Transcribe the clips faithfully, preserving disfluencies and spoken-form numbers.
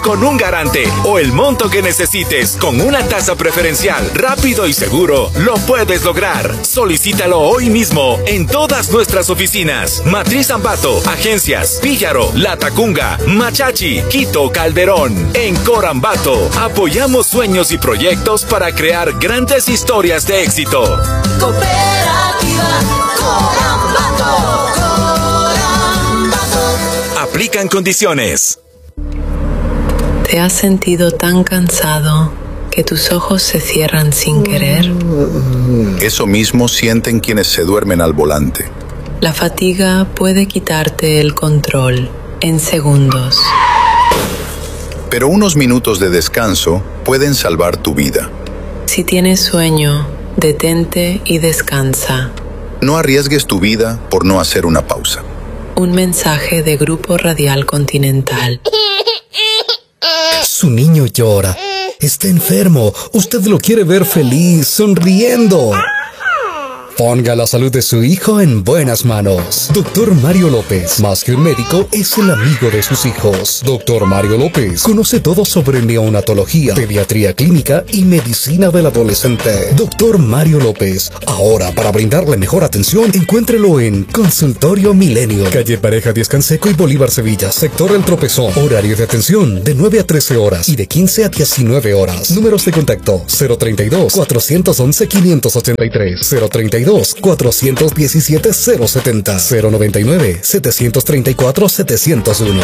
con un garante o el monto que necesites con una tasa preferencial, rápido y seguro, lo puedes lograr. Solicítalo hoy mismo en todas nuestras oficinas. Matriz Ambato, Agencias, Píllaro, Latacunga, Machachi, Quito, Calderón. En Corambato, apoyamos sueños y proyectos para crear grandes historias de éxito. Cooperativa Corambato. Corambato. Aplican condiciones. ¿Te has sentido tan cansado que tus ojos se cierran sin querer? Eso mismo sienten quienes se duermen al volante. La fatiga puede quitarte el control en segundos. Pero unos minutos de descanso pueden salvar tu vida. Si tienes sueño, detente y descansa. No arriesgues tu vida por no hacer una pausa. Un mensaje de Grupo Radial Continental. Su niño llora. Está enfermo. Usted lo quiere ver feliz, sonriendo. Ponga la salud de su hijo en buenas manos. Doctor Mario López, más que un médico, es el amigo de sus hijos. Doctor Mario López conoce todo sobre neonatología, pediatría clínica y medicina del adolescente. Doctor Mario López, ahora para brindarle mejor atención, encuéntrelo en Consultorio Milenio, calle Pareja Díaz Canseco y Bolívar Sevilla, sector El Tropezón. Horario de atención de nueve a trece horas y de quince a diecinueve horas. Números de contacto cero treinta y dos, cuatrocientos once, quinientos ochenta y tres, cero treinta y dos, cuatrocientos diecisiete, cero setenta, cero noventa y nueve, setecientos treinta y cuatro, setecientos uno.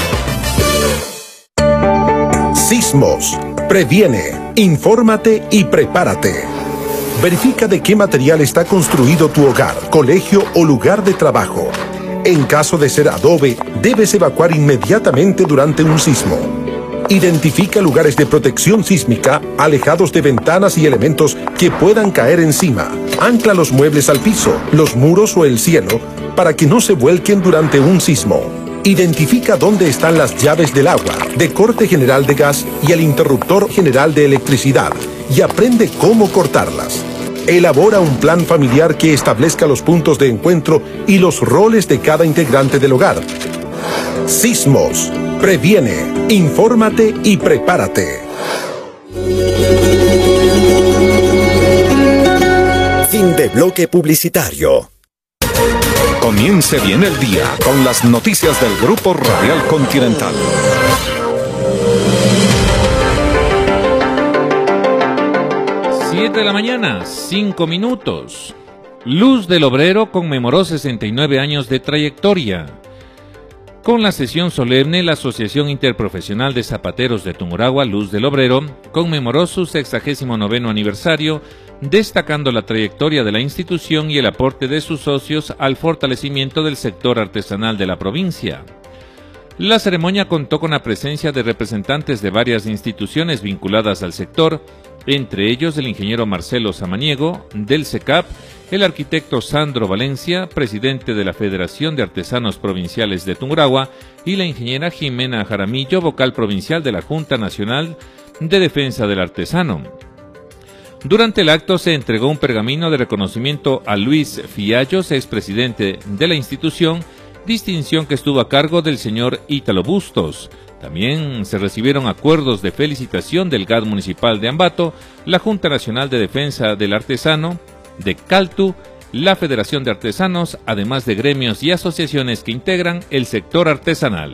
Sismos. Previene, infórmate y prepárate. Verifica de qué material está construido tu hogar, colegio o lugar de trabajo. En caso de ser adobe, debes evacuar inmediatamente durante un sismo. Identifica lugares de protección sísmica alejados de ventanas y elementos que puedan caer encima. Ancla los muebles al piso, los muros o el cielo para que no se vuelquen durante un sismo. Identifica dónde están las llaves del agua, de corte general de gas y el interruptor general de electricidad y aprende cómo cortarlas. Elabora un plan familiar que establezca los puntos de encuentro y los roles de cada integrante del hogar. Sismos. Previene, infórmate y prepárate. Fin de bloque publicitario. Comience bien el día con las noticias del Grupo Radial Continental. Siete de la mañana, cinco minutos. Luz del Obrero conmemoró sesenta y nueve años de trayectoria. Con la sesión solemne, la Asociación Interprofesional de Zapateros de Tungurahua, Luz del Obrero, conmemoró su sexagésimo noveno aniversario, destacando la trayectoria de la institución y el aporte de sus socios al fortalecimiento del sector artesanal de la provincia. La ceremonia contó con la presencia de representantes de varias instituciones vinculadas al sector, entre ellos el ingeniero Marcelo Samaniego, del SECAP, el arquitecto Sandro Valencia, presidente de la Federación de Artesanos Provinciales de Tungurahua, y la ingeniera Jimena Jaramillo, vocal provincial de la Junta Nacional de Defensa del Artesano. Durante el acto se entregó un pergamino de reconocimiento a Luis Fiallos, expresidente de la institución, distinción que estuvo a cargo del señor Ítalo Bustos. También se recibieron acuerdos de felicitación del G A D municipal de Ambato, la Junta Nacional de Defensa del Artesano, de Caltu, la Federación de Artesanos, además de gremios y asociaciones que integran el sector artesanal.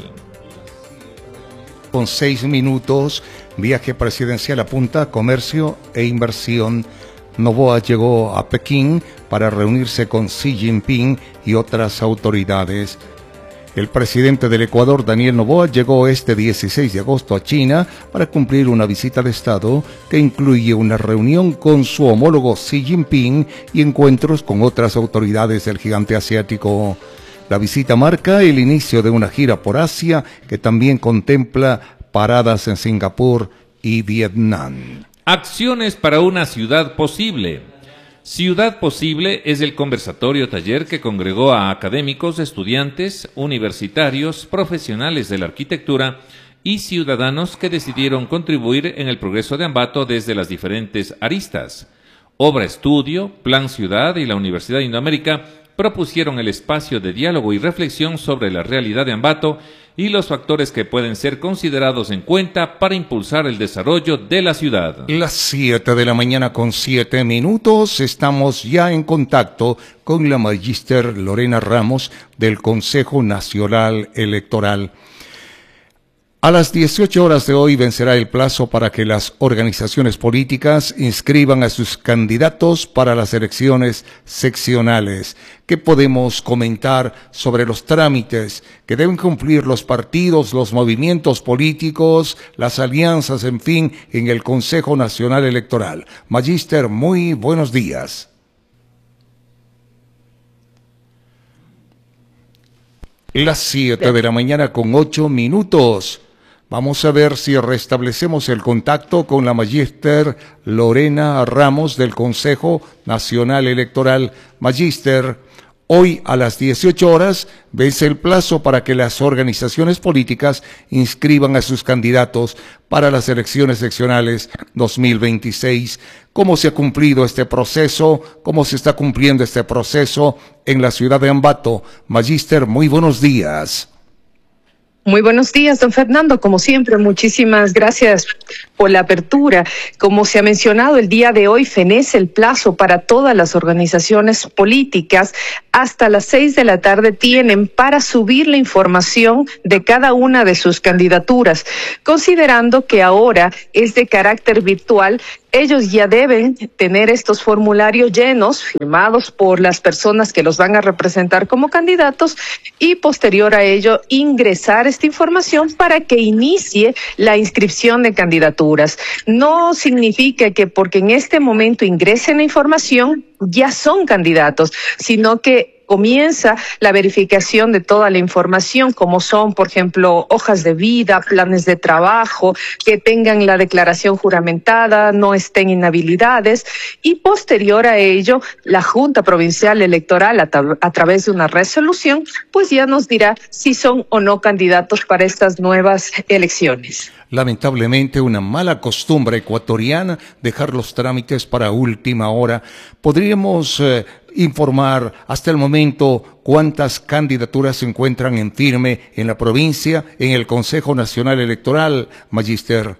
Con seis minutos, viaje presidencial apunta comercio e inversión. Noboa llegó a Pekín para reunirse con Xi Jinping y otras autoridades. El presidente del Ecuador, Daniel Noboa, llegó este dieciséis de agosto a China para cumplir una visita de Estado que incluye una reunión con su homólogo Xi Jinping y encuentros con otras autoridades del gigante asiático. La visita marca el inicio de una gira por Asia que también contempla paradas en Singapur y Vietnam. Acciones para una ciudad posible. Ciudad Posible es el conversatorio taller que congregó a académicos, estudiantes, universitarios, profesionales de la arquitectura y ciudadanos que decidieron contribuir en el progreso de Ambato desde las diferentes aristas. Obra Estudio, Plan Ciudad y la Universidad de Indoamérica propusieron el espacio de diálogo y reflexión sobre la realidad de Ambato y los factores que pueden ser considerados en cuenta para impulsar el desarrollo de la ciudad. Las siete de la mañana con siete minutos, estamos ya en contacto con la magíster Lorena Ramos del Consejo Nacional Electoral. A las dieciocho horas de hoy vencerá el plazo para que las organizaciones políticas inscriban a sus candidatos para las elecciones seccionales. ¿Qué podemos comentar sobre los trámites que deben cumplir los partidos, los movimientos políticos, las alianzas, en fin, en el Consejo Nacional Electoral? Magíster, muy buenos días. Las siete de la mañana con ocho minutos. Vamos a ver si restablecemos el contacto con la magíster Lorena Ramos del Consejo Nacional Electoral. Magíster, hoy a las dieciocho horas vence el plazo para que las organizaciones políticas inscriban a sus candidatos para las elecciones seccionales dos mil veintiséis. ¿Cómo se ha cumplido este proceso? ¿Cómo se está cumpliendo este proceso en la ciudad de Ambato? Magíster, muy buenos días. Muy buenos días, don Fernando. Como siempre, muchísimas gracias por la apertura. Como se ha mencionado, el día de hoy fenece el plazo para todas las organizaciones políticas. Hasta las seis de la tarde tienen para subir la información de cada una de sus candidaturas. Considerando que ahora es de carácter virtual, ellos ya deben tener estos formularios llenos, firmados por las personas que los van a representar como candidatos, y posterior a ello ingresar esta información para que inicie la inscripción de candidaturas. No significa que porque en este momento ingresen la información ya son candidatos, sino que comienza la verificación de toda la información, como son, por ejemplo, hojas de vida, planes de trabajo, que tengan la declaración juramentada, no estén inhabilidades, y posterior a ello, la Junta Provincial Electoral, a, tra a través de una resolución, pues ya nos dirá si son o no candidatos para estas nuevas elecciones. Lamentablemente, una mala costumbre ecuatoriana dejar los trámites para última hora. ¿Podríamos eh, informar hasta el momento cuántas candidaturas se encuentran en firme en la provincia, en el Consejo Nacional Electoral, magíster?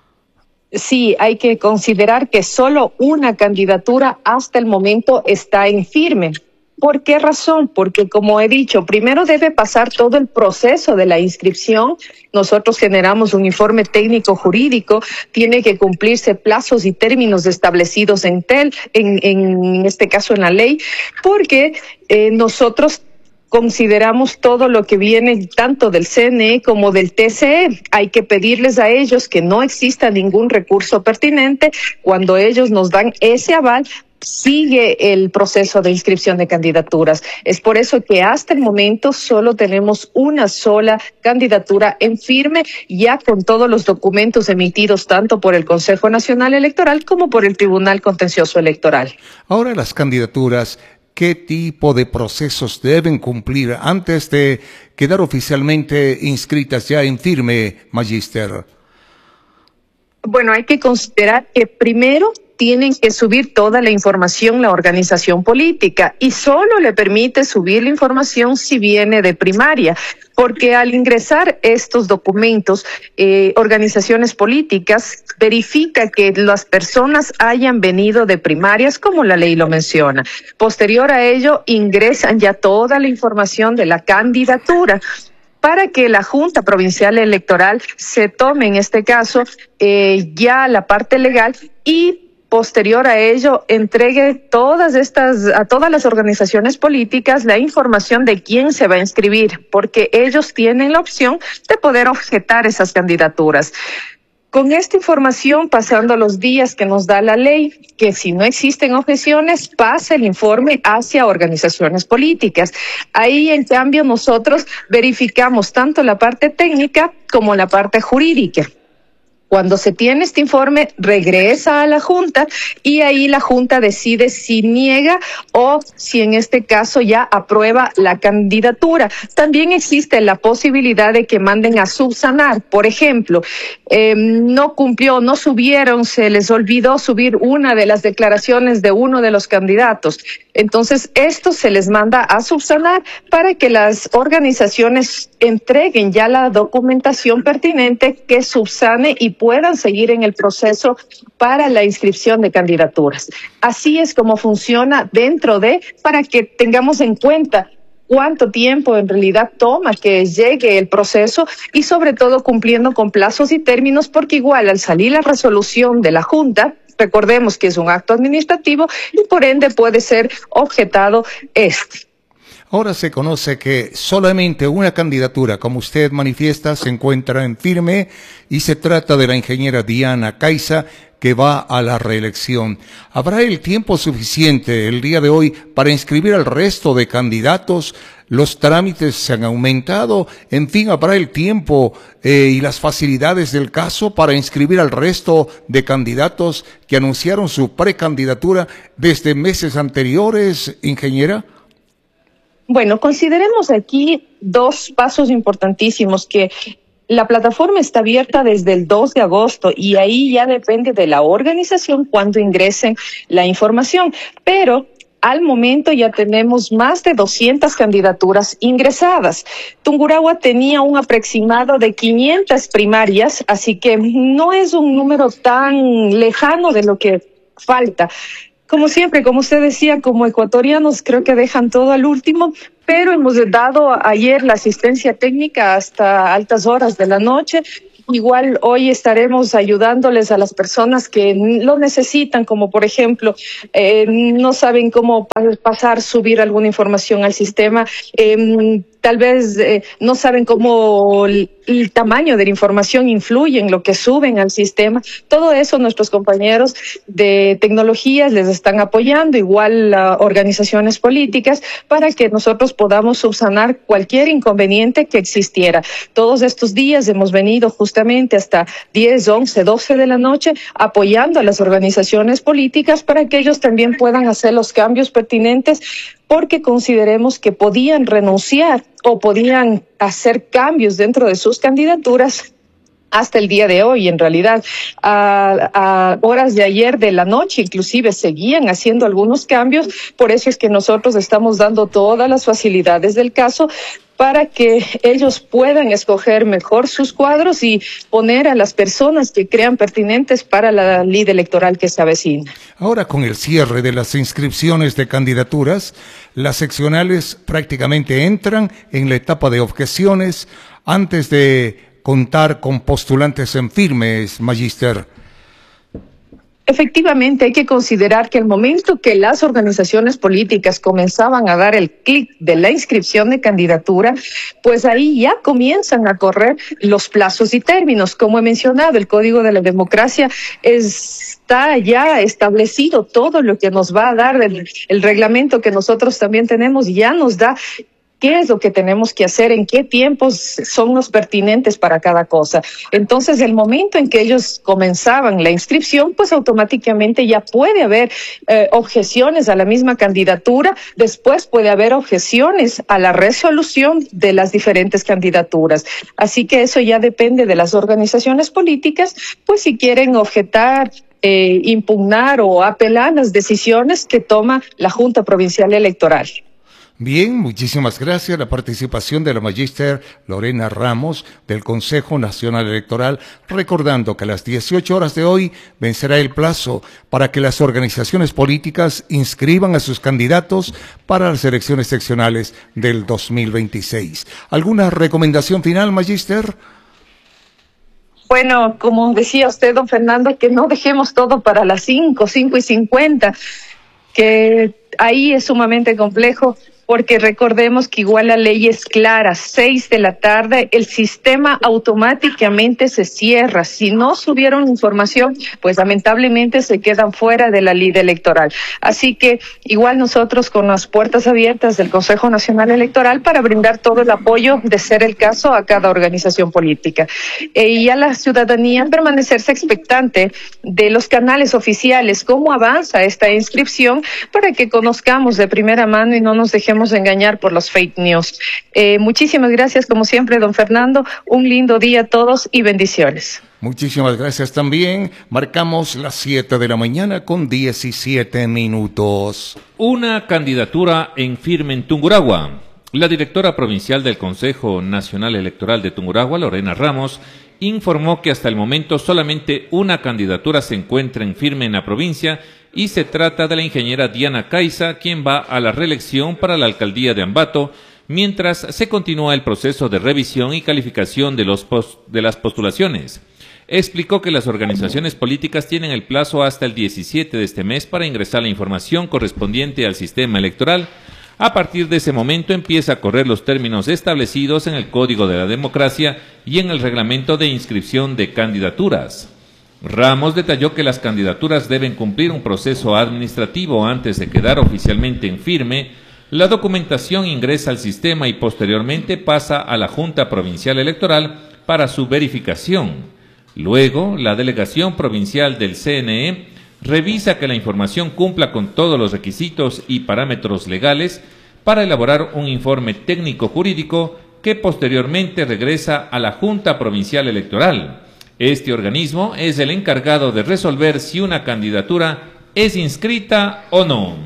Sí, hay que considerar que solo una candidatura hasta el momento está en firme. ¿Por qué razón? Porque, como he dicho, primero debe pasar todo el proceso de la inscripción. Nosotros generamos un informe técnico jurídico, tiene que cumplirse plazos y términos establecidos en TEL, en, en este caso en la ley, porque eh, nosotros consideramos todo lo que viene tanto del C N E como del T C E. Hay que pedirles a ellos que no exista ningún recurso pertinente. Cuando ellos nos dan ese aval, sigue el proceso de inscripción de candidaturas. Es por eso que hasta el momento solo tenemos una sola candidatura en firme, ya con todos los documentos emitidos tanto por el Consejo Nacional Electoral como por el Tribunal Contencioso Electoral. Ahora las candidaturas, ¿qué tipo de procesos deben cumplir antes de quedar oficialmente inscritas ya en firme, magíster? Bueno, hay que considerar que primero tienen que subir toda la información la organización política, y solo le permite subir la información si viene de primaria, porque al ingresar estos documentos, eh, organizaciones políticas verifica que las personas hayan venido de primarias, como la ley lo menciona. Posterior a ello, ingresan ya toda la información de la candidatura, para que la Junta Provincial Electoral se tome, en este caso, eh, ya la parte legal, y posterior a ello entregue todas estas, a todas las organizaciones políticas la información de quién se va a inscribir, porque ellos tienen la opción de poder objetar esas candidaturas. Con esta información, pasando los días que nos da la ley, que si no existen objeciones, pasa el informe hacia organizaciones políticas. Ahí, en cambio, nosotros verificamos tanto la parte técnica como la parte jurídica. Cuando se tiene este informe, regresa a la Junta, y ahí la Junta decide si niega o si en este caso ya aprueba la candidatura. También existe la posibilidad de que manden a subsanar. Por ejemplo, eh, no cumplió, no subieron, se les olvidó subir una de las declaraciones de uno de los candidatos. Entonces, esto se les manda a subsanar para que las organizaciones entreguen ya la documentación pertinente que subsane y puedan seguir en el proceso para la inscripción de candidaturas. Así es como funciona dentro de, para que tengamos en cuenta cuánto tiempo en realidad toma que llegue el proceso y sobre todo cumpliendo con plazos y términos, porque igual al salir la resolución de la Junta, recordemos que es un acto administrativo y por ende puede ser objetado este. Ahora se conoce que solamente una candidatura, como usted manifiesta, se encuentra en firme y se trata de la ingeniera Diana Caiza, que va a la reelección. ¿Habrá el tiempo suficiente el día de hoy para inscribir al resto de candidatos? ¿Los trámites se han aumentado? En fin, ¿habrá el tiempo eh, y las facilidades del caso para inscribir al resto de candidatos que anunciaron su precandidatura desde meses anteriores, ingeniera? Bueno, consideremos aquí dos pasos importantísimos, que la plataforma está abierta desde el dos de agosto y ahí ya depende de la organización cuando ingresen la información, pero al momento ya tenemos más de doscientas candidaturas ingresadas. Tungurahua tenía un aproximado de quinientas primarias, así que no es un número tan lejano de lo que falta. Como siempre, como usted decía, como ecuatorianos creo que dejan todo al último, pero hemos dado ayer la asistencia técnica hasta altas horas de la noche. Igual hoy estaremos ayudándoles a las personas que lo necesitan, como por ejemplo, eh, no saben cómo pasar, subir alguna información al sistema, eh, tal vez eh, no saben cómo el, el tamaño de la información influye en lo que suben al sistema. Todo eso nuestros compañeros de tecnologías les están apoyando, igual uh, organizaciones políticas, para que nosotros podamos subsanar cualquier inconveniente que existiera. Todos estos días hemos venido justamente hasta diez, once, doce de la noche apoyando a las organizaciones políticas para que ellos también puedan hacer los cambios pertinentes, porque consideremos que podían renunciar o podían hacer cambios dentro de sus candidaturas hasta el día de hoy. En realidad, a, a horas de ayer de la noche, inclusive seguían haciendo algunos cambios. Por eso es que nosotros estamos dando todas las facilidades del caso para que ellos puedan escoger mejor sus cuadros y poner a las personas que crean pertinentes para la lid electoral que se avecina. Ahora, con el cierre de las inscripciones de candidaturas, las seccionales prácticamente entran en la etapa de objeciones antes de contar con postulantes en firmes, Magíster. Efectivamente, hay que considerar que el momento que las organizaciones políticas comenzaban a dar el clic de la inscripción de candidatura, pues ahí ya comienzan a correr los plazos y términos. Como he mencionado, el Código de la Democracia está ya establecido, todo lo que nos va a dar el, el reglamento que nosotros también tenemos ya nos da qué es lo que tenemos que hacer, en qué tiempos son los pertinentes para cada cosa. Entonces, el momento en que ellos comenzaban la inscripción, pues automáticamente ya puede haber eh, objeciones a la misma candidatura, después puede haber objeciones a la resolución de las diferentes candidaturas. Así que eso ya depende de las organizaciones políticas, pues si quieren objetar, eh, impugnar o apelar las decisiones que toma la Junta Provincial Electoral. Bien, muchísimas gracias. La participación de la magíster Lorena Ramos del Consejo Nacional Electoral, recordando que a las dieciocho horas de hoy vencerá el plazo para que las organizaciones políticas inscriban a sus candidatos para las elecciones seccionales del dos mil veintiséis. ¿Alguna recomendación final, magíster? Bueno, como decía usted, don Fernando, que no dejemos todo para las cinco, cinco y cincuenta, que ahí es sumamente complejo, porque recordemos que igual la ley es clara, seis de la tarde, el sistema automáticamente se cierra. Si no subieron información, pues lamentablemente se quedan fuera de la lid electoral. Así que igual nosotros con las puertas abiertas del Consejo Nacional Electoral para brindar todo el apoyo, de ser el caso, a cada organización política. Eh, y a la ciudadanía permanecerse expectante de los canales oficiales, cómo avanza esta inscripción, para que conozcamos de primera mano y no nos dejemos engañar por los fake news. Eh, muchísimas gracias, como siempre, don Fernando. Un lindo día a todos y bendiciones. Muchísimas gracias también. Marcamos las siete de la mañana con diecisiete minutos. Una candidatura en firme en Tungurahua. La directora provincial del Consejo Nacional Electoral de Tungurahua, Lorena Ramos, informó que hasta el momento solamente una candidatura se encuentra en firme en la provincia y se trata de la ingeniera Diana Caiza, quien va a la reelección para la alcaldía de Ambato, mientras se continúa el proceso de revisión y calificación de, los post de las postulaciones. Explicó que las organizaciones políticas tienen el plazo hasta el diecisiete de este mes para ingresar la información correspondiente al sistema electoral. A partir de ese momento empieza a correr los términos establecidos en el Código de la Democracia y en el Reglamento de Inscripción de Candidaturas. Ramos detalló que las candidaturas deben cumplir un proceso administrativo antes de quedar oficialmente en firme. La documentación ingresa al sistema y posteriormente pasa a la Junta Provincial Electoral para su verificación. Luego, la Delegación Provincial del C N E revisa que la información cumpla con todos los requisitos y parámetros legales para elaborar un informe técnico-jurídico que posteriormente regresa a la Junta Provincial Electoral. Este organismo es el encargado de resolver si una candidatura es inscrita o no.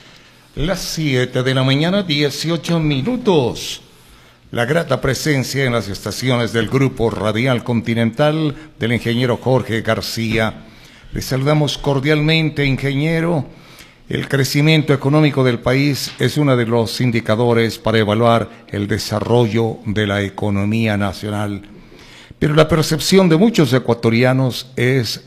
Las siete de la mañana, dieciocho minutos. La grata presencia en las estaciones del Grupo Radial Continental del ingeniero Jorge García. Le saludamos cordialmente, ingeniero. El crecimiento económico del país es uno de los indicadores para evaluar el desarrollo de la economía nacional. Pero la percepción de muchos ecuatorianos es,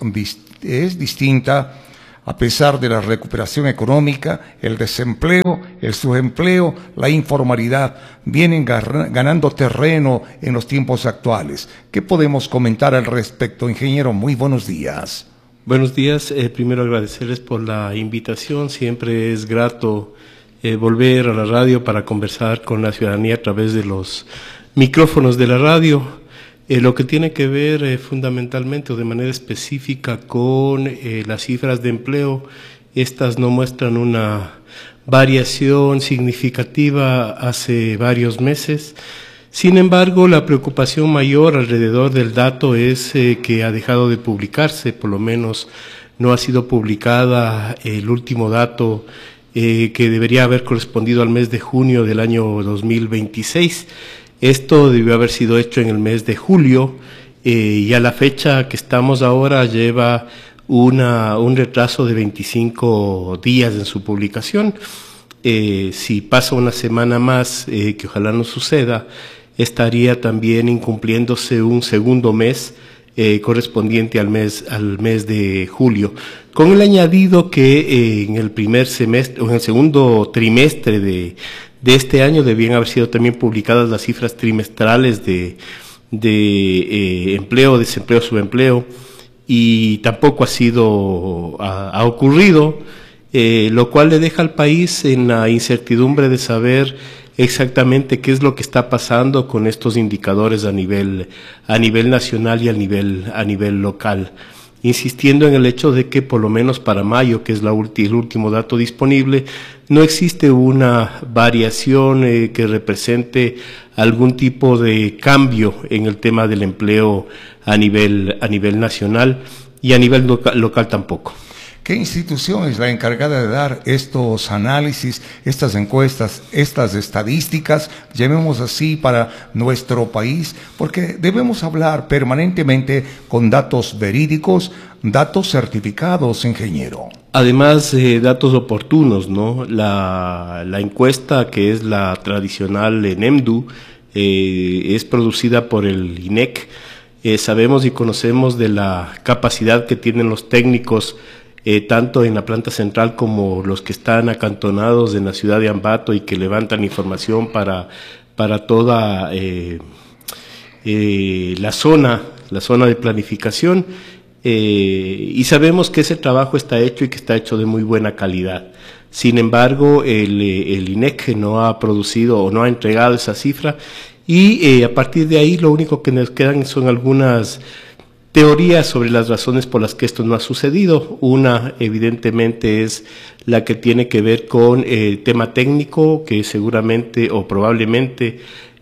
es distinta. A pesar de la recuperación económica, el desempleo, el subempleo, la informalidad vienen ganando terreno en los tiempos actuales. ¿Qué podemos comentar al respecto, ingeniero? Muy buenos días. Buenos días. Eh, primero agradecerles por la invitación. Siempre es grato eh, volver a la radio para conversar con la ciudadanía a través de los micrófonos de la radio. Eh, lo que tiene que ver eh, fundamentalmente o de manera específica con eh, las cifras de empleo, estas no muestran una variación significativa hace varios meses. Sin embargo, la preocupación mayor alrededor del dato es eh, que ha dejado de publicarse, por lo menos no ha sido publicada el último dato eh, que debería haber correspondido al mes de junio del año dos mil veintiséis. Esto debió haber sido hecho en el mes de julio eh, y a la fecha que estamos ahora lleva una, un retraso de veinticinco días en su publicación. Eh, si pasa una semana más, eh, que ojalá no suceda, estaría también incumpliéndose un segundo mes eh, correspondiente al mes, al mes de julio. Con el añadido que eh, en el primer semestre, o en el segundo trimestre de De este año debían haber sido también publicadas las cifras trimestrales de, de eh, empleo, desempleo, subempleo, y tampoco ha sido, ha, ha ocurrido, eh, lo cual le deja al país en la incertidumbre de saber exactamente qué es lo que está pasando con estos indicadores a nivel, a nivel nacional y a nivel, a nivel local. Insistiendo en el hecho de que por lo menos para mayo, que es la ulti, el último dato disponible, no existe una variación eh, que represente algún tipo de cambio en el tema del empleo a nivel, a nivel nacional y a nivel loca, local tampoco. ¿Qué institución es la encargada de dar estos análisis, estas encuestas, estas estadísticas, llamemos así, para nuestro país? Porque debemos hablar permanentemente con datos verídicos, datos certificados, ingeniero. Además, eh, datos oportunos, ¿no? La, la encuesta, que es la tradicional ENEMDU, eh, es producida por el I N E C. Eh, sabemos y conocemos de la capacidad que tienen los técnicos, Eh, tanto en la planta central como los que están acantonados en la ciudad de Ambato y que levantan información para, para toda eh, eh, la zona, la zona de planificación, eh, y sabemos que ese trabajo está hecho y que está hecho de muy buena calidad. Sin embargo, el, el I N E C no ha producido o no ha entregado esa cifra y eh, a partir de ahí lo único que nos quedan son algunas teorías sobre las razones por las que esto no ha sucedido. Una, evidentemente, es la que tiene que ver con el eh, tema técnico, que seguramente o probablemente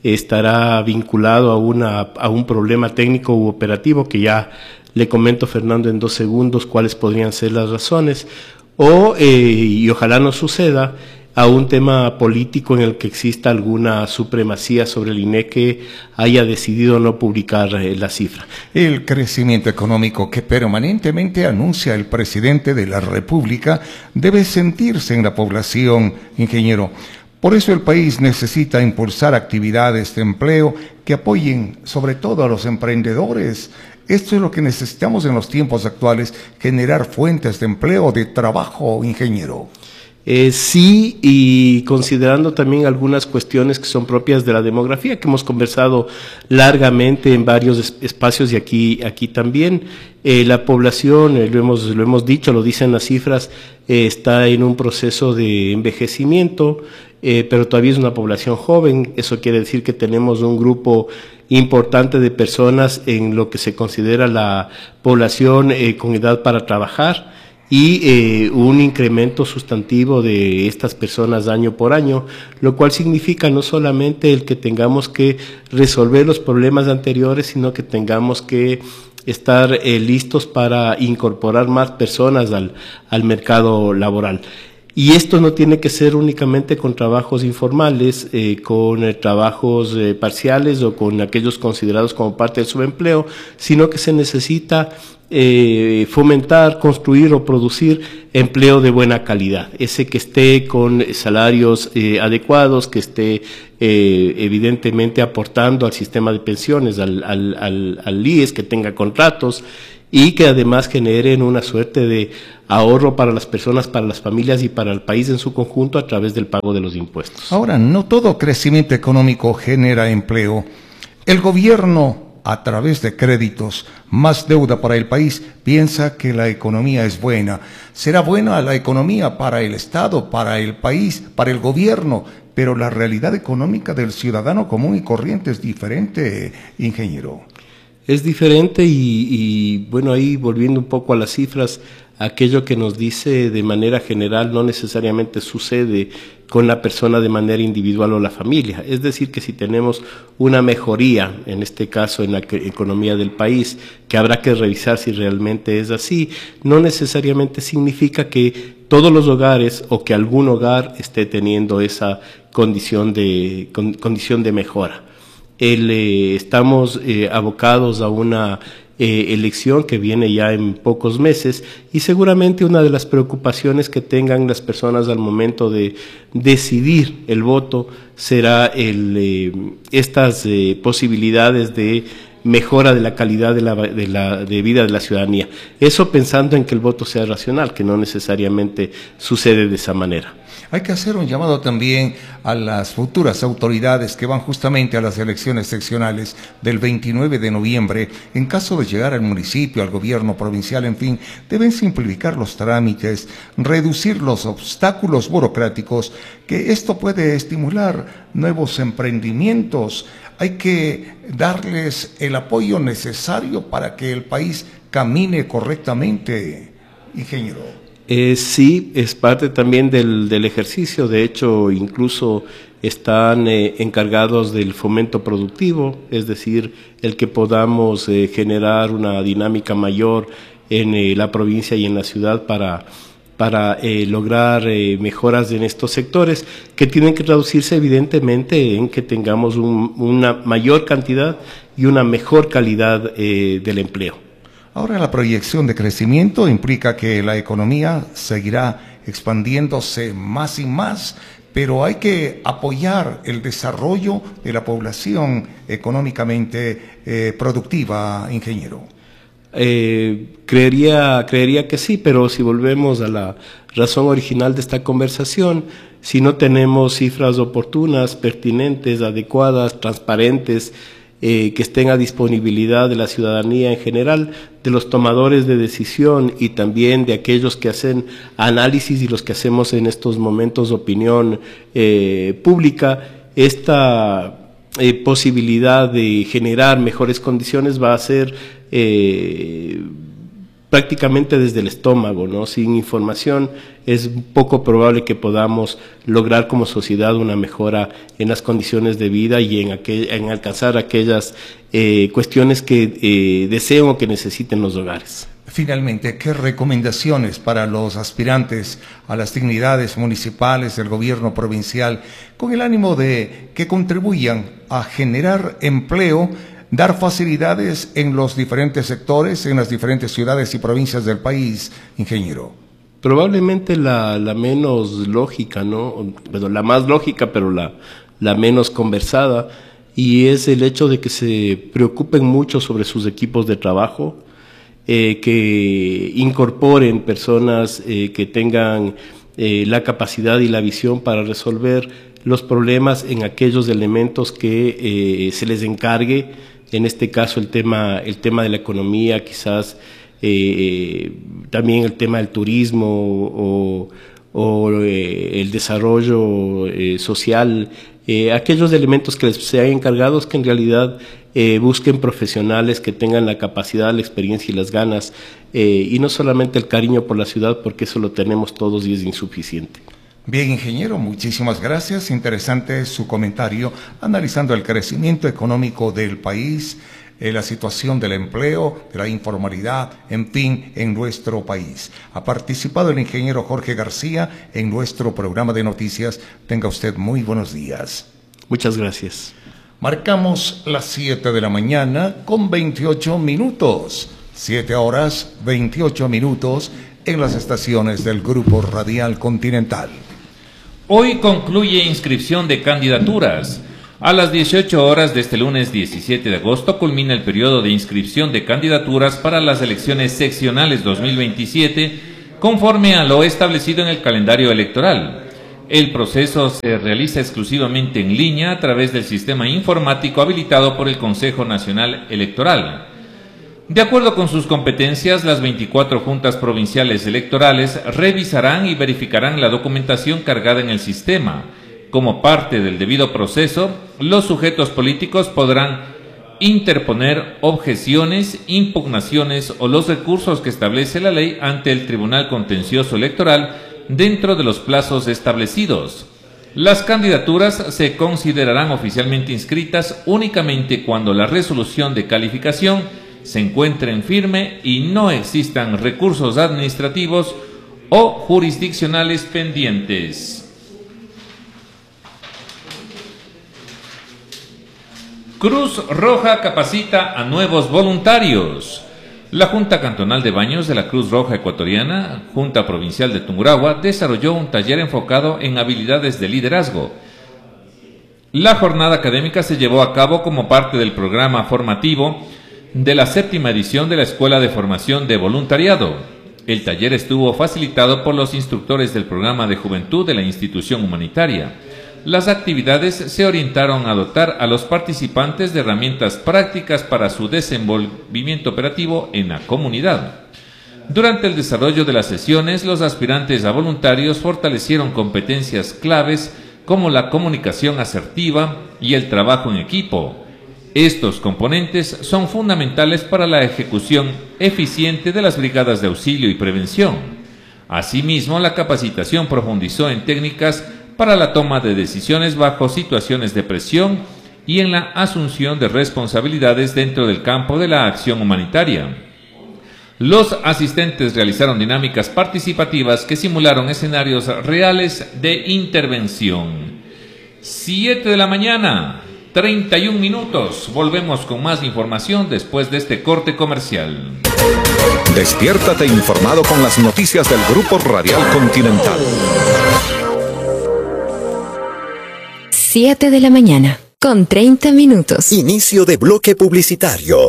estará vinculado a, una, a un problema técnico u operativo que ya le comento, Fernando, en dos segundos cuáles podrían ser las razones, o, eh, y ojalá no suceda, a un tema político en el que exista alguna supremacía sobre el I N E que haya decidido no publicar eh, la cifra. El crecimiento económico que permanentemente anuncia el presidente de la República debe sentirse en la población, ingeniero. Por eso el país necesita impulsar actividades de empleo que apoyen sobre todo a los emprendedores. Esto es lo que necesitamos en los tiempos actuales, generar fuentes de empleo, de trabajo, ingeniero. Eh, sí, y considerando también algunas cuestiones que son propias de la demografía, que hemos conversado largamente en varios es espacios y aquí, aquí también, eh, la población, eh, lo, hemos, lo hemos dicho, lo dicen las cifras, eh, está en un proceso de envejecimiento, eh, pero todavía es una población joven. Eso quiere decir que tenemos un grupo importante de personas en lo que se considera la población eh, con edad para trabajar, y eh, un incremento sustantivo de estas personas año por año, lo cual significa no solamente el que tengamos que resolver los problemas anteriores, sino que tengamos que estar eh, listos para incorporar más personas al, al mercado laboral. Y esto no tiene que ser únicamente con trabajos informales, eh, con eh, trabajos eh, parciales o con aquellos considerados como parte del subempleo, sino que se necesita eh, fomentar, construir o producir empleo de buena calidad, ese que esté con salarios eh, adecuados, que esté eh, evidentemente aportando al sistema de pensiones, al, al, al, al I E S, que tenga contratos, y que además generen una suerte de ahorro para las personas, para las familias y para el país en su conjunto a través del pago de los impuestos. Ahora, no todo crecimiento económico genera empleo. El gobierno, a través de créditos, más deuda para el país, piensa que la economía es buena. Será buena la economía para el Estado, para el país, para el gobierno, pero la realidad económica del ciudadano común y corriente es diferente, ingeniero. Es diferente y, y, bueno, ahí volviendo un poco a las cifras, aquello que nos dice de manera general no necesariamente sucede con la persona de manera individual o la familia. Es decir, que si tenemos una mejoría, en este caso en la economía del país, que habrá que revisar si realmente es así, no necesariamente significa que todos los hogares o que algún hogar esté teniendo esa condición de, con, condición de mejora. El, eh, estamos eh, abocados a una eh, elección que viene ya en pocos meses y seguramente una de las preocupaciones que tengan las personas al momento de decidir el voto será el, eh, estas eh, posibilidades de mejora de la calidad de, la, de, la, de vida de la ciudadanía. Eso pensando en que el voto sea racional, que no necesariamente sucede de esa manera. Hay que hacer un llamado también a las futuras autoridades que van justamente a las elecciones seccionales del veintinueve de noviembre. En caso de llegar al municipio, al gobierno provincial, en fin, deben simplificar los trámites, reducir los obstáculos burocráticos, que esto puede estimular nuevos emprendimientos. Hay que darles el apoyo necesario para que el país camine correctamente, ingeniero. Eh, sí, es parte también del, del ejercicio. De hecho, incluso están eh, encargados del fomento productivo, es decir, el que podamos eh, generar una dinámica mayor en eh, la provincia y en la ciudad para, para eh, lograr eh, mejoras en estos sectores, que tienen que traducirse evidentemente en que tengamos un, una mayor cantidad y una mejor calidad eh, del empleo. Ahora, la proyección de crecimiento implica que la economía seguirá expandiéndose más y más, pero hay que apoyar el desarrollo de la población económicamente eh, productiva, ingeniero. Eh, creería, creería que sí, pero si volvemos a la razón original de esta conversación, si no tenemos cifras oportunas, pertinentes, adecuadas, transparentes, Eh, que estén a disponibilidad de la ciudadanía en general, de los tomadores de decisión y también de aquellos que hacen análisis y los que hacemos en estos momentos opinión eh, pública, esta eh, posibilidad de generar mejores condiciones va a ser eh, prácticamente desde el estómago, ¿no? Sin información es poco probable que podamos lograr como sociedad una mejora en las condiciones de vida y en, aquel, en alcanzar aquellas eh, cuestiones que eh, deseen o que necesiten los hogares. Finalmente, ¿qué recomendaciones para los aspirantes a las dignidades municipales del gobierno provincial con el ánimo de que contribuyan a generar empleo, dar facilidades en los diferentes sectores, en las diferentes ciudades y provincias del país, ingeniero? Probablemente la, la menos lógica, ¿no? Bueno, la más lógica, pero la, la menos conversada, y es el hecho de que se preocupen mucho sobre sus equipos de trabajo, eh, que incorporen personas eh, que tengan eh, la capacidad y la visión para resolver los problemas en aquellos elementos que eh, se les encargue. En este caso el tema, el tema de la economía, quizás eh, también el tema del turismo o, o eh, el desarrollo eh, social, eh, aquellos elementos que les sean encargados, que en realidad eh, busquen profesionales que tengan la capacidad, la experiencia y las ganas, eh, y no solamente el cariño por la ciudad, porque eso lo tenemos todos y es insuficiente. Bien, ingeniero, muchísimas gracias. Interesante su comentario analizando el crecimiento económico del país, eh, la situación del empleo, de la informalidad, en fin, en nuestro país. Ha participado el ingeniero Jorge García en nuestro programa de noticias. Tenga usted muy buenos días. Muchas gracias. Marcamos las siete de la mañana con veintiocho minutos. siete horas, veintiocho minutos en las estaciones del Grupo Radial Continental. Hoy concluye inscripción de candidaturas. A las dieciocho horas de este lunes diecisiete de agosto culmina el periodo de inscripción de candidaturas para las elecciones seccionales dos mil veintisiete, conforme a lo establecido en el calendario electoral. El proceso se realiza exclusivamente en línea a través del sistema informático habilitado por el Consejo Nacional Electoral. De acuerdo con sus competencias, las veinticuatro juntas provinciales electorales revisarán y verificarán la documentación cargada en el sistema. Como parte del debido proceso, los sujetos políticos podrán interponer objeciones, impugnaciones o los recursos que establece la ley ante el Tribunal Contencioso Electoral dentro de los plazos establecidos. Las candidaturas se considerarán oficialmente inscritas únicamente cuando la resolución de calificación se encuentre en firme y no existan recursos administrativos o jurisdiccionales pendientes. Cruz Roja capacita a nuevos voluntarios. La Junta Cantonal de Baños de la Cruz Roja Ecuatoriana, Junta Provincial de Tungurahua, desarrolló un taller enfocado en habilidades de liderazgo. La jornada académica se llevó a cabo como parte del programa formativo de la séptima edición de la Escuela de Formación de Voluntariado. El taller estuvo facilitado por los instructores del programa de juventud de la institución humanitaria. Las actividades se orientaron a dotar a los participantes de herramientas prácticas para su desenvolvimiento operativo en la comunidad. Durante el desarrollo de las sesiones, los aspirantes a voluntarios fortalecieron competencias claves como la comunicación asertiva y el trabajo en equipo. Estos componentes son fundamentales para la ejecución eficiente de las brigadas de auxilio y prevención. Asimismo, la capacitación profundizó en técnicas para la toma de decisiones bajo situaciones de presión y en la asunción de responsabilidades dentro del campo de la acción humanitaria. Los asistentes realizaron dinámicas participativas que simularon escenarios reales de intervención. siete de la mañana, treinta y un minutos. Volvemos con más información después de este corte comercial. Despiértate informado con las noticias del Grupo Radial Continental. siete de la mañana, con treinta minutos. Inicio de bloque publicitario.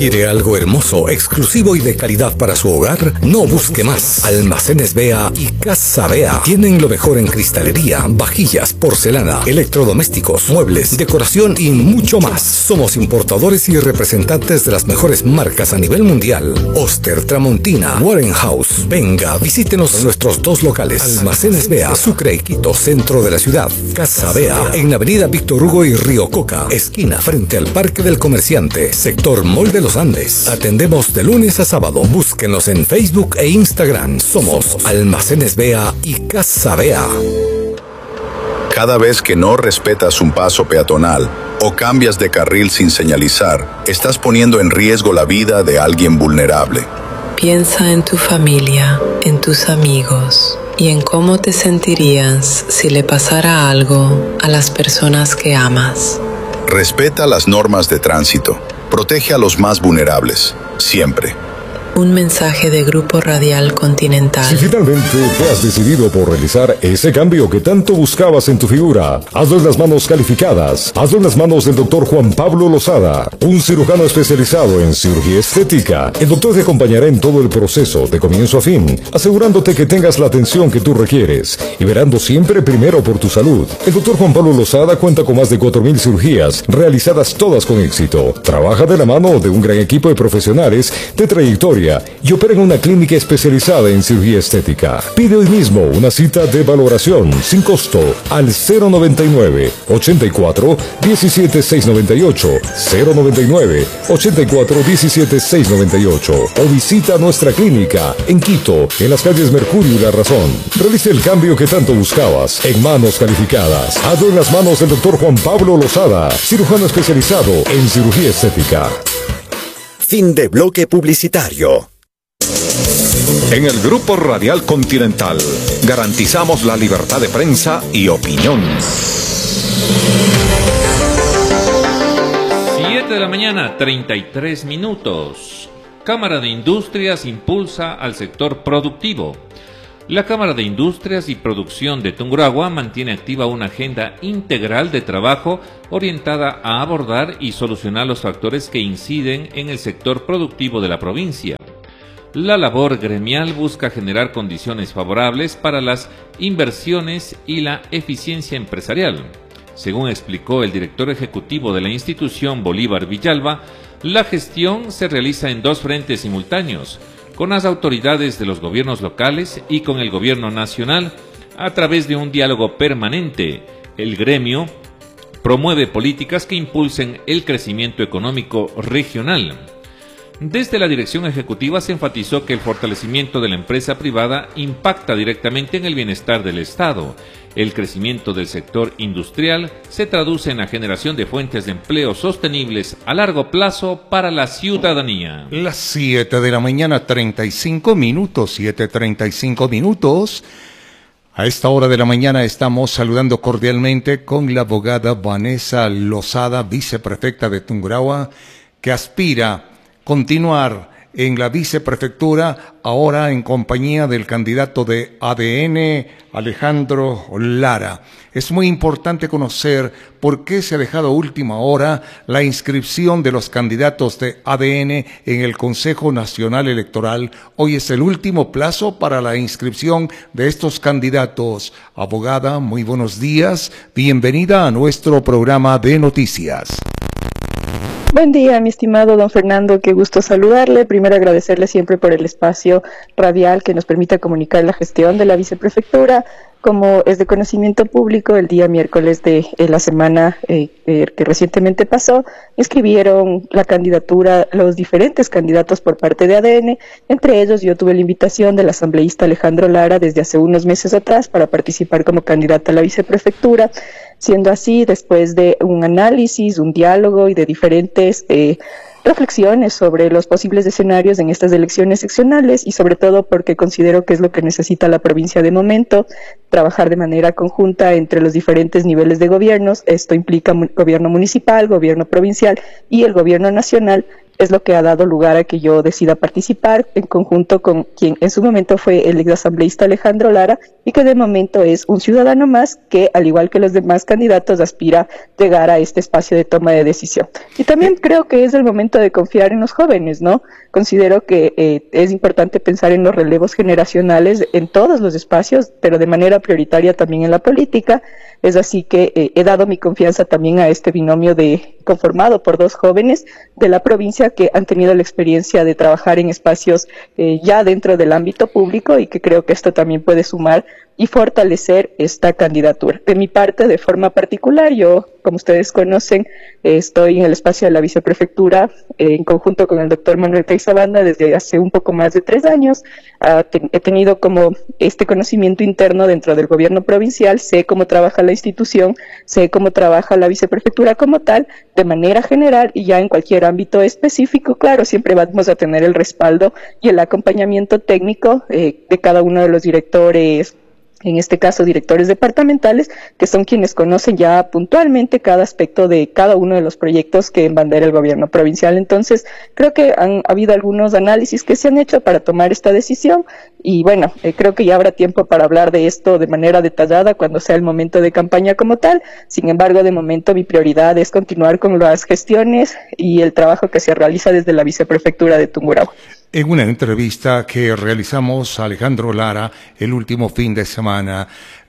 ¿Quiere algo hermoso, exclusivo y de calidad para su hogar? No busque más. Almacenes Bea y Casa Bea tienen lo mejor en cristalería, vajillas, porcelana, electrodomésticos, muebles, decoración y mucho más. Somos importadores y representantes de las mejores marcas a nivel mundial. Oster, Tramontina, Warren House. Venga, visítenos en nuestros dos locales. Almacenes Bea, Sucre y Quito, centro de la ciudad. Casa Bea, en la avenida Víctor Hugo y Río Coca, esquina frente al Parque del Comerciante, sector Mall de los Andes. Atendemos de lunes a sábado. Búsquenos en Facebook e Instagram. Somos Almacenes Bea y Casa Bea. Cada vez que no respetas un paso peatonal o cambias de carril sin señalizar, estás poniendo en riesgo la vida de alguien vulnerable. Piensa en tu familia, en tus amigos y en cómo te sentirías si le pasara algo a las personas que amas. Respeta las normas de tránsito. Protege a los más vulnerables, siempre. Un mensaje de Grupo Radial Continental. Si finalmente te has decidido por realizar ese cambio que tanto buscabas en tu figura, hazlo en las manos calificadas. Hazlo en las manos del doctor Juan Pablo Lozada, un cirujano especializado en cirugía estética. El doctor te acompañará en todo el proceso, de comienzo a fin, asegurándote que tengas la atención que tú requieres y verando siempre primero por tu salud. El doctor Juan Pablo Lozada cuenta con más de cuatro mil cirugías, realizadas todas con éxito. Trabaja de la mano de un gran equipo de profesionales de trayectoria y opera en una clínica especializada en cirugía estética. Pide hoy mismo una cita de valoración sin costo al cero noventa y nueve, ochenta y cuatro, diecisiete, seiscientos noventa y ocho, cero noventa y nueve, ochenta y cuatro, diecisiete, seiscientos noventa y ocho o visita nuestra clínica en Quito, en las calles Mercurio y La Razón. Realice el cambio que tanto buscabas en manos calificadas. Hazlo en las manos del doctor Juan Pablo Lozada, cirujano especializado en cirugía estética. Fin de bloque publicitario. En el Grupo Radial Continental garantizamos la libertad de prensa y opinión. siete de la mañana, treinta y tres minutos. Cámara de Industrias impulsa al sector productivo. La Cámara de Industrias y Producción de Tungurahua mantiene activa una agenda integral de trabajo orientada a abordar y solucionar los factores que inciden en el sector productivo de la provincia. La labor gremial busca generar condiciones favorables para las inversiones y la eficiencia empresarial. Según explicó el director ejecutivo de la institución, Bolívar Villalba, la gestión se realiza en dos frentes simultáneos, con las autoridades de los gobiernos locales y con el gobierno nacional a través de un diálogo permanente. El gremio promueve políticas que impulsen el crecimiento económico regional. Desde la dirección ejecutiva se enfatizó que el fortalecimiento de la empresa privada impacta directamente en el bienestar del Estado. El crecimiento del sector industrial se traduce en la generación de fuentes de empleo sostenibles a largo plazo para la ciudadanía. Las siete de la mañana, treinta y cinco minutos, siete treinta y cinco minutos. A esta hora de la mañana estamos saludando cordialmente con la abogada Vanessa Lozada, viceprefecta de Tungurahua, que aspira a continuar en la viceprefectura, ahora en compañía del candidato de A D N, Alejandro Lara. Es muy importante conocer por qué se ha dejado a última hora la inscripción de los candidatos de A D N en el Consejo Nacional Electoral. Hoy es el último plazo para la inscripción de estos candidatos. Abogada, muy buenos días. Bienvenida a nuestro programa de noticias. Buen día, mi estimado don Fernando, qué gusto saludarle. Primero agradecerle siempre por el espacio radial que nos permite comunicar la gestión de la viceprefectura. Como es de conocimiento público, el día miércoles de eh, la semana eh, eh, que recientemente pasó, inscribieron la candidatura los diferentes candidatos por parte de A D N. Entre ellos, yo tuve la invitación del asambleísta Alejandro Lara desde hace unos meses atrás para participar como candidata a la viceprefectura. Siendo así, después de un análisis, un diálogo y de diferentes eh, reflexiones sobre los posibles escenarios en estas elecciones seccionales y sobre todo porque considero que es lo que necesita la provincia de momento, trabajar de manera conjunta entre los diferentes niveles de gobiernos. Esto implica mu- gobierno municipal, gobierno provincial y el gobierno nacional. Es lo que ha dado lugar a que yo decida participar en conjunto con quien en su momento fue el exasambleísta Alejandro Lara y que de momento es un ciudadano más que, al igual que los demás candidatos, aspira a llegar a este espacio de toma de decisión. Y también creo que es el momento de confiar en los jóvenes, ¿no? Considero que eh, es importante pensar en los relevos generacionales en todos los espacios, pero de manera prioritaria también en la política. Es así que eh, he dado mi confianza también a este binomio de conformado por dos jóvenes de la provincia que han tenido la experiencia de trabajar en espacios eh, ya dentro del ámbito público, y que creo que esto también puede sumar y fortalecer esta candidatura. De mi parte, de forma particular, yo, como ustedes conocen, eh, estoy en el espacio de la viceprefectura eh, en conjunto con el doctor Manuel Caizabanda desde hace un poco más de tres años. Uh, te, he tenido como este conocimiento interno dentro del gobierno provincial, sé cómo trabaja la institución, sé cómo trabaja la viceprefectura como tal, de manera general, y ya en cualquier ámbito específico, claro, siempre vamos a tener el respaldo y el acompañamiento técnico eh, de cada uno de los directores, en este caso directores departamentales, que son quienes conocen ya puntualmente cada aspecto de cada uno de los proyectos que embandera el gobierno provincial. Entonces, creo que han habido algunos análisis que se han hecho para tomar esta decisión, y bueno, eh, creo que ya habrá tiempo para hablar de esto de manera detallada cuando sea el momento de campaña como tal. Sin embargo, de momento mi prioridad es continuar con las gestiones y el trabajo que se realiza desde la viceprefectura de Tungurahua. En una entrevista que realizamos a Alejandro Lara el último fin de semana,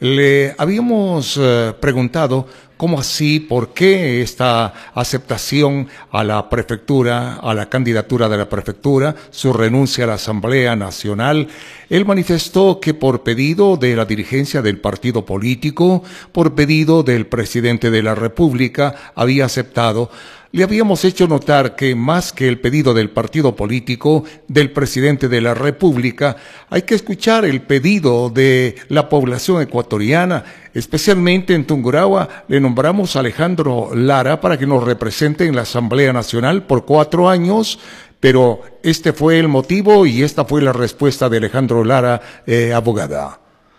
le habíamos eh, preguntado cómo así, por qué esta aceptación a la prefectura, a la candidatura de la prefectura, su renuncia a la Asamblea Nacional. Él manifestó que por pedido de la dirigencia del partido político, por pedido del presidente de la República, había aceptado. Le habíamos hecho notar que más que el pedido del partido político, del presidente de la República, hay que escuchar el pedido de la población ecuatoriana. Especialmente en Tungurahua le nombramos a Alejandro Lara para que nos represente en la Asamblea Nacional por cuatro años, pero este fue el motivo y esta fue la respuesta de Alejandro Lara, eh, abogada.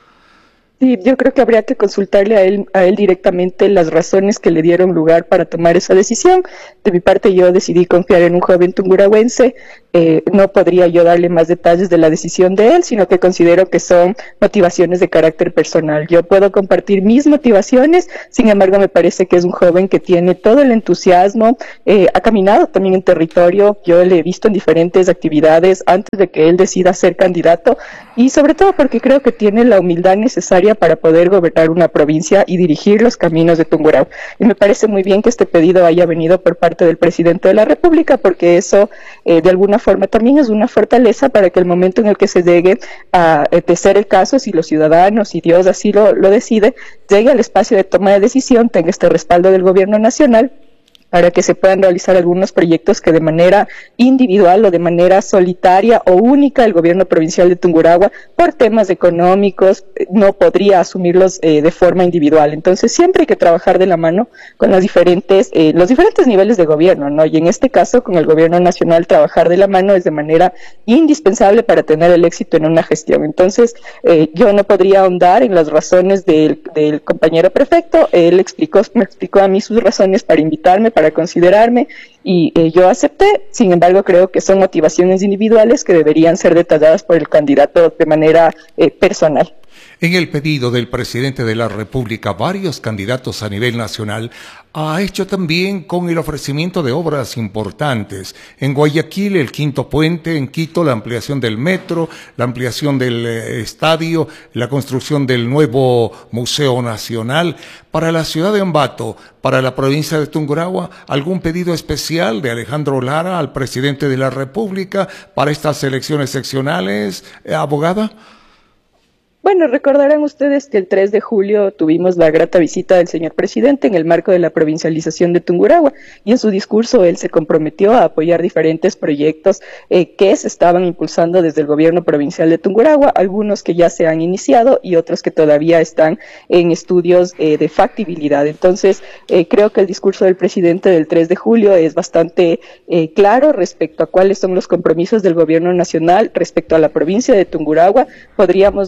Sí, yo creo que habría que consultarle a él, a él directamente las razones que le dieron lugar para tomar esa decisión. De mi parte, yo decidí confiar en un joven tungurahuense. Eh, no podría yo darle más detalles de la decisión de él, sino que considero que son motivaciones de carácter personal. Yo puedo compartir mis motivaciones, sin embargo me parece que es un joven que tiene todo el entusiasmo, eh, ha caminado también en territorio, yo le he visto en diferentes actividades antes de que él decida ser candidato, y sobre todo porque creo que tiene la humildad necesaria para poder gobernar una provincia y dirigir los caminos de Tungurahua. Y me parece muy bien que este pedido haya venido por parte del presidente de la República, porque eso eh, de alguna forma también es una fortaleza para que el momento en el que se llegue a de ser el caso, si los ciudadanos y Dios así lo, lo decide, llegue al espacio de toma de decisión, tenga este respaldo del gobierno nacional, para que se puedan realizar algunos proyectos que de manera individual o de manera solitaria o única el gobierno provincial de Tungurahua, por temas económicos, no podría asumirlos eh, de forma individual. Entonces siempre hay que trabajar de la mano con las diferentes, eh, los diferentes niveles de gobierno, ¿no? Y en este caso con el gobierno nacional trabajar de la mano es de manera indispensable para tener el éxito en una gestión. Entonces eh, yo no podría ahondar en las razones del, del compañero prefecto. Él explicó, me explicó a mí sus razones para invitarme, para para considerarme, y eh, yo acepté. Sin embargo, creo que son motivaciones individuales que deberían ser detalladas por el candidato de manera eh, personal. En el pedido del presidente de la República, varios candidatos a nivel nacional ha hecho también con el ofrecimiento de obras importantes. En Guayaquil, el quinto puente, en Quito, la ampliación del metro, la ampliación del eh, estadio, la construcción del nuevo Museo Nacional. Para la ciudad de Ambato, para la provincia de Tungurahua, ¿algún pedido especial de Alejandro Lara al presidente de la República para estas elecciones seccionales, eh, abogada? Bueno, recordarán ustedes que el tres de julio tuvimos la grata visita del señor presidente en el marco de la provincialización de Tungurahua, y en su discurso él se comprometió a apoyar diferentes proyectos eh, que se estaban impulsando desde el gobierno provincial de Tungurahua, algunos que ya se han iniciado y otros que todavía están en estudios eh, de factibilidad. Entonces, eh, creo que el discurso del presidente del tres de julio es bastante eh, claro respecto a cuáles son los compromisos del gobierno nacional respecto a la provincia de Tungurahua. Podríamos decir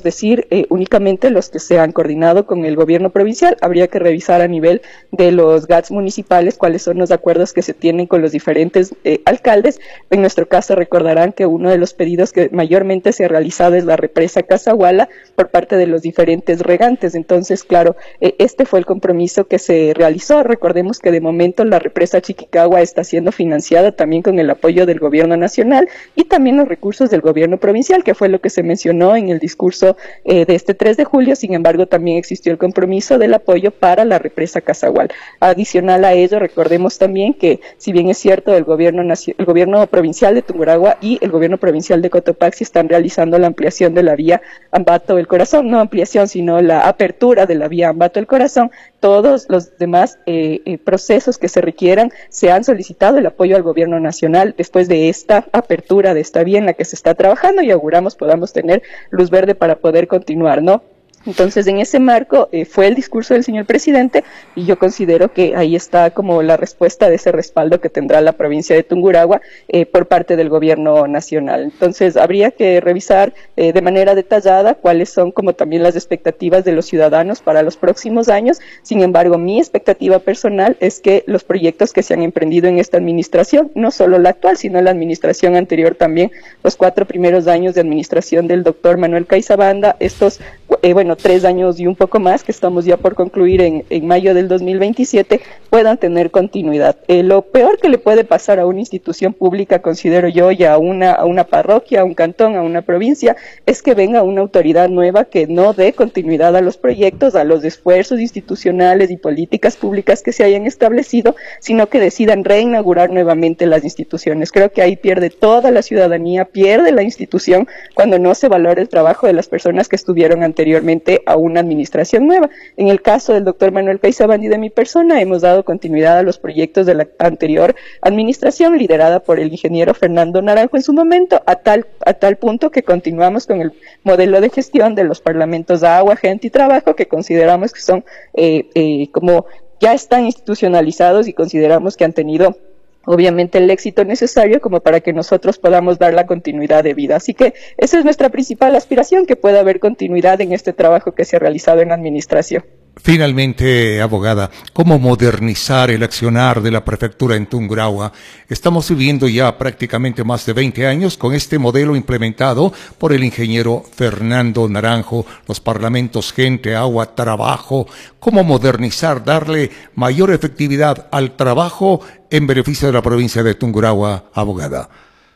ser eh, únicamente los que se han coordinado con el gobierno provincial. Habría que revisar a nivel de los G A Ts municipales cuáles son los acuerdos que se tienen con los diferentes eh, alcaldes. En nuestro caso recordarán que uno de los pedidos que mayormente se ha realizado es la represa Casaguala por parte de los diferentes regantes. Entonces, claro, eh, este fue el compromiso que se realizó. Recordemos que de momento la represa Chiquicagua está siendo financiada también con el apoyo del gobierno nacional y también los recursos del gobierno provincial, que fue lo que se mencionó en el discurso eh, de este tres de julio. Sin embargo, también existió el compromiso del apoyo para la represa Casagual. Adicional a ello, recordemos también que, si bien es cierto, el gobierno, el gobierno provincial de Tungurahua y el gobierno provincial de Cotopaxi están realizando la ampliación de la vía Ambato El Corazón, no ampliación, sino la apertura de la vía Ambato El Corazón, todos los demás eh, eh, procesos que se requieran se han solicitado el apoyo al gobierno nacional después de esta apertura de esta vía en la que se está trabajando, y auguramos podamos tener luz verde para poder continuar, ¿no? Entonces, en ese marco eh, fue el discurso del señor presidente, y yo considero que ahí está como la respuesta de ese respaldo que tendrá la provincia de Tungurahua eh, por parte del gobierno nacional. Entonces, habría que revisar eh, de manera detallada cuáles son como también las expectativas de los ciudadanos para los próximos años. Sin embargo, mi expectativa personal es que los proyectos que se han emprendido en esta administración, no solo la actual, sino la administración anterior también, los cuatro primeros años de administración del doctor Manuel Caizabanda, estos, eh, bueno, tres años y un poco más, que estamos ya por concluir en, en mayo del dos mil veintisiete, puedan tener continuidad. Eh, lo peor que le puede pasar a una institución pública, considero yo, y a una, a una parroquia, a un cantón, a una provincia, es que venga una autoridad nueva que no dé continuidad a los proyectos, a los esfuerzos institucionales y políticas públicas que se hayan establecido, sino que decidan reinaugurar nuevamente las instituciones. Creo que ahí pierde toda la ciudadanía, pierde la institución, cuando no se valora el trabajo de las personas que estuvieron anteriormente a una administración nueva. En el caso del doctor Manuel Caizabanda y de mi persona, hemos dado continuidad a los proyectos de la anterior administración, liderada por el ingeniero Fernando Naranjo en su momento, a tal, a tal punto que continuamos con el modelo de gestión de los parlamentos de agua, gente y trabajo, que consideramos que son eh, eh, como ya están institucionalizados y consideramos que han tenido obviamente el éxito necesario como para que nosotros podamos dar la continuidad de vida. Así que esa es nuestra principal aspiración, que pueda haber continuidad en este trabajo que se ha realizado en la administración. Finalmente, abogada, ¿cómo modernizar el accionar de la prefectura en Tungurahua? Estamos viviendo ya prácticamente más de veinte años con este modelo implementado por el ingeniero Fernando Naranjo, los parlamentos gente, agua, trabajo. ¿Cómo modernizar, darle mayor efectividad al trabajo en beneficio de la provincia de Tungurahua, abogada?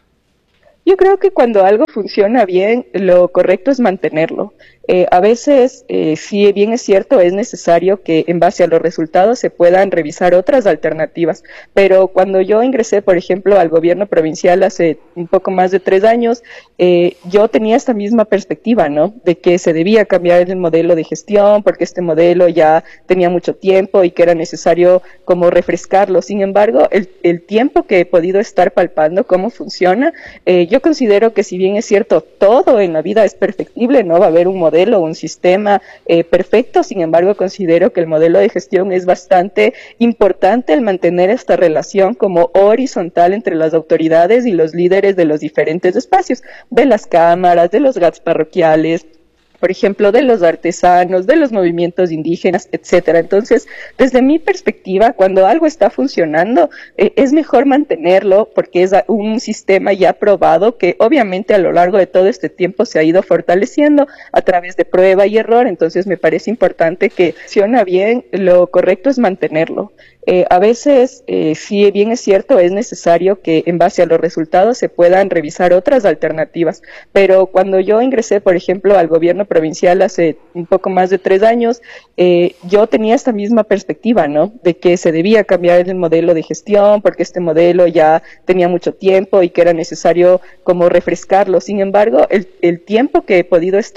Yo creo que cuando algo funciona bien, lo correcto es mantenerlo. Eh, a veces, eh, si bien es cierto, es necesario que en base a los resultados se puedan revisar otras alternativas. Pero cuando yo ingresé, por ejemplo, al gobierno provincial hace un poco más de tres años, eh, yo tenía esta misma perspectiva, ¿no? De que se debía cambiar el modelo de gestión, porque este modelo ya tenía mucho tiempo y que era necesario como refrescarlo. Sin embargo, el, el tiempo que he podido estar palpando cómo funciona, eh, yo considero que, si bien es cierto, todo en la vida es perfectible, no va a haber un modelo un sistema eh, perfecto. Sin embargo, considero que el modelo de gestión es bastante importante, el mantener esta relación como horizontal entre las autoridades y los líderes de los diferentes espacios, de las cámaras, de los G A Ts parroquiales, por ejemplo, de los artesanos, de los movimientos indígenas, etcétera. Entonces, desde mi perspectiva, cuando algo está funcionando, eh, es mejor mantenerlo, porque es un sistema ya probado que obviamente a lo largo de todo este tiempo se ha ido fortaleciendo a través de prueba y error. Entonces, me parece importante que funciona bien, lo correcto es mantenerlo. Eh, a veces, eh, si bien es cierto, es necesario que en base a los resultados se puedan revisar otras alternativas. Pero cuando yo ingresé, por ejemplo, al gobierno provincial hace un poco más de tres años, eh, yo tenía esta misma perspectiva, ¿no? De que se debía cambiar el modelo de gestión, porque este modelo ya tenía mucho tiempo y que era necesario como refrescarlo. Sin embargo, el, el tiempo que he podido estar